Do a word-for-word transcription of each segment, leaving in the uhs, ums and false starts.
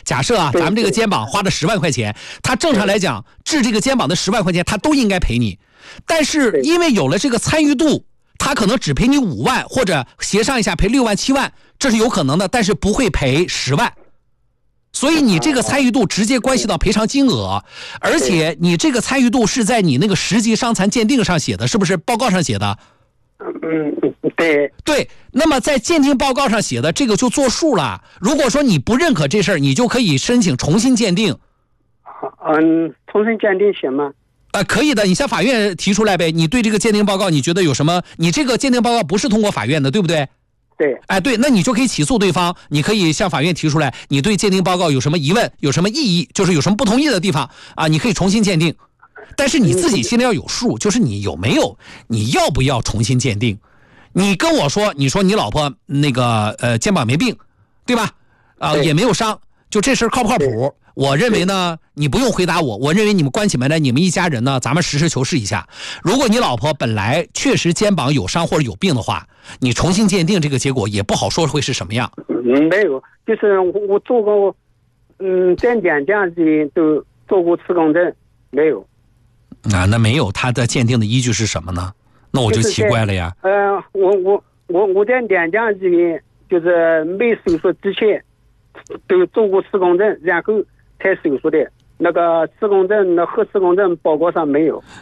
假设啊，咱们这个肩膀花了十万块钱，他正常来讲治这个肩膀的十万块钱，他都应该赔你。但是因为有了这个参与度，他可能只赔你五万，或者协商一下赔六万七万，这是有可能的，但是不会赔十万。所以你这个参与度直接关系到赔偿金额，而且你这个参与度是在你那个十级伤残鉴定上写的，是不是报告上写的？ 嗯，对对。那么在鉴定报告上写的这个就作数了。如果说你不认可这事儿，你就可以申请重新鉴定。 嗯，重新鉴定行吗？ 啊、呃，可以的，你向法院提出来呗。你对这个鉴定报告，你觉得有什么？你这个鉴定报告不是通过法院的，对不对？ 对。 哎，对，那你就可以起诉对方，你可以向法院提出来，你对鉴定报告有什么疑问，有什么异议，就是有什么不同意的地方啊，你可以重新鉴定。但是你自己心里要有数，就是你有没有，你要不要重新鉴定？你跟我说，你说你老婆那个呃肩膀没病，对吧？啊、呃，也没有伤，就这事靠不靠谱？我认为呢，你不用回答我。我认为你们关起门来，你们一家人呢，咱们实事求是一下。如果你老婆本来确实肩膀有伤或者有病的话，你重新鉴定这个结果也不好说会是什么样。 嗯，没有，就是我我做过，嗯，在两家子都做过磁共振，没有。 啊，那没有，他的鉴定的依据是什么呢？那我就奇怪了呀。 就是、呃，我我我我在两家子里，就是没手术之前都做过磁共振，然后才手术的。那个磁共振、那核磁共振报告上没有。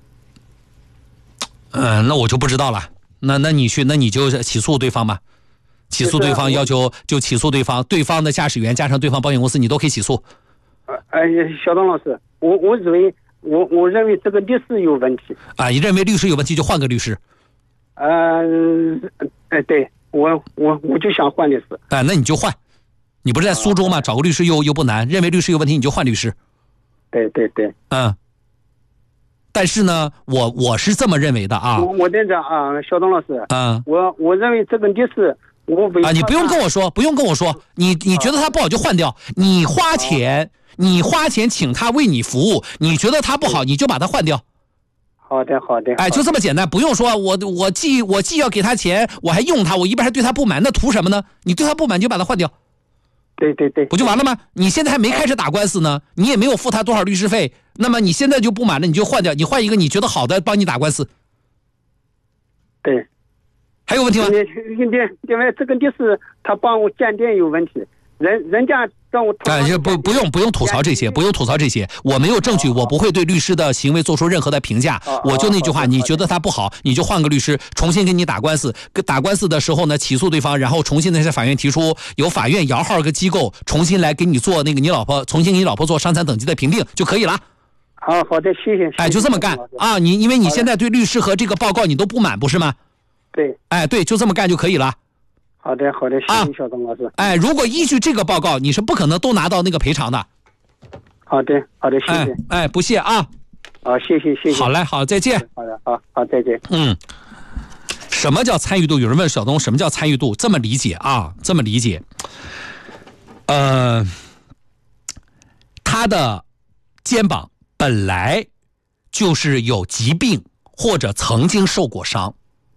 嗯、呃，那我就不知道了。那那你去，那你就起诉对方吧。起诉对方，要求就起诉对方，对方的驾驶员加上对方保险公司，你都可以起诉。 呃，呃，小东老师，我我认为。我我认为这个律师有问题啊！你认为律师有问题就换个律师。 嗯，哎、呃，对我我我就想换律师。 哎、啊，那你就换，你不是在苏州吗？找个律师又又不难。认为律师有问题，你就换律师。 对对对， 嗯。但是呢，我我是这么认为的啊。 我我在这啊，小东老师。 嗯。 我我认为这个律师，我啊，你不用跟我说，不用跟我说，你你觉得他不好就换掉，你花钱。你花钱请他为你服务，你觉得他不好，你就把他换掉。 好的，好的。 哎，就这么简单，不用说我我既我既要给他钱，我还用他，我一边还对他不满，那图什么呢？你对他不满就把他换掉。 对对对， 不就完了吗？你现在还没开始打官司呢，你也没有付他多少律师费，那么你现在就不满了，你就换掉，你换一个你觉得好的帮你打官司。 对。 还有问题吗？ 因为因为这个律师他帮我鉴定有问题，人人家。 哎，就不不用不用吐槽这些，不用吐槽这些。我没有证据，我不会对律师的行为做出任何的评价。我就那句话，你觉得他不好，你就换个律师，重新跟你打官司。打官司的时候呢，起诉对方，然后重新的在法院提出，由法院摇号个机构重新来给你做那个你老婆，重新给你老婆做伤残等级的评定就可以了。 好好的，谢谢。 哎，就这么干啊！你因为你现在对律师和这个报告你都不满，不是吗？ 对。 哎，对，就这么干就可以了。 好的，好的，谢谢小东老师。 哎，如果依据这个报告，你是不可能都拿到那个赔偿的。 好的，好的，谢谢。 哎，哎不谢啊。 好，谢谢，谢谢。 好嘞，好，再见。 好的，好，好，再见。 嗯，什么叫参与度？有人问小东，什么叫参与度？这么理解啊？这么理解。呃，他的肩膀本来就是有疾病或者曾经受过伤。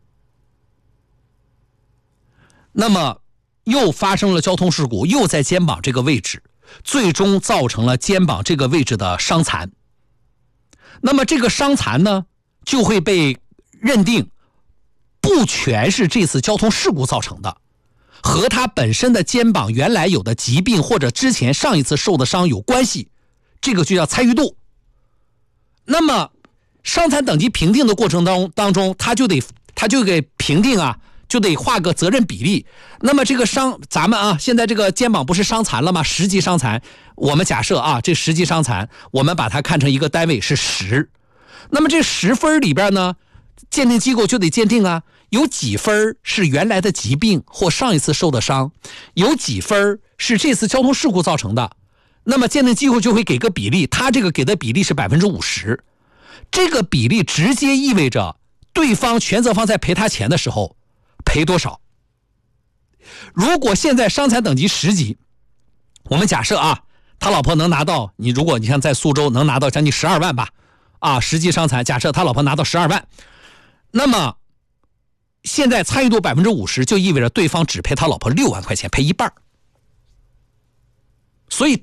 那么又发生了交通事故，又在肩膀这个位置，最终造成了肩膀这个位置的伤残。那么这个伤残呢，就会被认定不全是这次交通事故造成的，和他本身的肩膀原来有的疾病或者之前上一次受的伤有关系，这个就叫参与度。那么伤残等级评定的过程当当中，他就得他就给评定啊。就得画个责任比例。那么这个伤，咱们啊，现在这个肩膀不是伤残了吗？十级伤残，我们假设啊，这十级伤残，我们把它看成一个单位是十。那么这十分里边呢，鉴定机构就得鉴定啊，有几分是原来的疾病或上一次受的伤，有几分是这次交通事故造成的。那么鉴定机构就会给个比例，他这个给的比例是百分之五十，这个比例直接意味着对方全责方在赔他钱的时候。赔多少？如果现在伤残等级十级，我们假设啊，他老婆能拿到，你如果你像在苏州能拿到将近十二万吧，啊，十级伤残，假设他老婆拿到十二万，那么现在参与度百分之五十，就意味着对方只赔他老婆六万块钱，赔一半。所以